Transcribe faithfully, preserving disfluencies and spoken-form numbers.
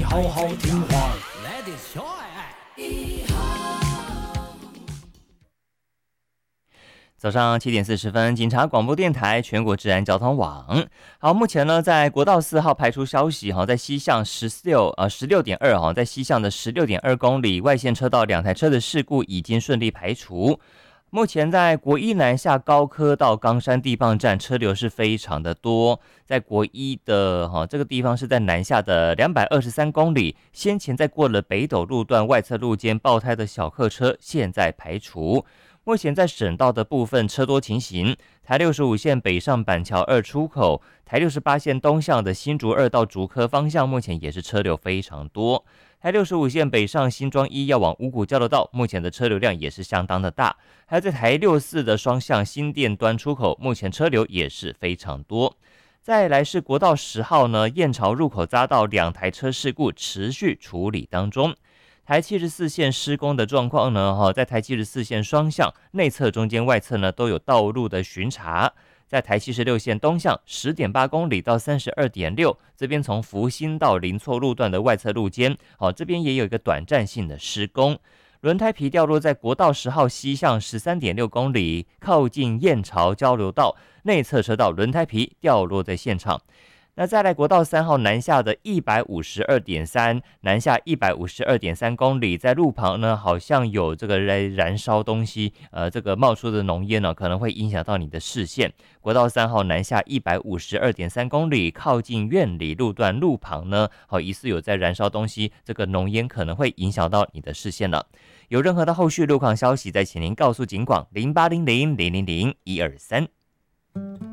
好好听话。 来点小爱。 早上七点四十分，警察广播电台全国治安交通网。好，目前呢，在国道四号排出消息，哈，在西向十六呃十六点二哈，在西向的十六点二公里外线车道两台车的事故已经顺利排除。目前在国一南下高科到冈山地磅站车流是非常的多，在国一的哈这个地方是在南下的两百二十三公里，先前在过了北斗路段外侧路肩爆胎的小客车现在排除。目前在省道的部分车多情形，台六十五线北上板桥二出口，台六十八线东向的新竹二到竹科方向，目前也是车流非常多。台六十五线北上新庄一要往五股交流道，目前的车流量也是相当的大。还有在台六四的双向新店端出口，目前车流也是非常多。再来是国道十号呢，燕巢入口匝道两台车事故持续处理当中。台七十四线施工的状况呢，在台七十四线双向内侧、中间、外侧呢都有道路的巡查。在台七十六线东向 十点八公里到 三十二点六， 这边从福兴到林错路段的外侧路肩，这边也有一个短暂性的施工。轮胎皮掉落在国道十号西向 十三点六公里，靠近燕巢交流道内侧车道轮胎皮掉落在现场。那再来国道三号南下的 一百五十二点三， 南下 一百五十二点三公里，在路旁呢好像有这个燃烧东西，呃，这个冒出的浓烟呢可能会影响到你的视线。国道三号南下 一百五十二点三公里，靠近苑里路段路旁呢，好，疑似有在燃烧东西，这个浓烟可能会影响到你的视线了。有任何的后续路况消息，再请您告诉警广零八零零零零零一二三。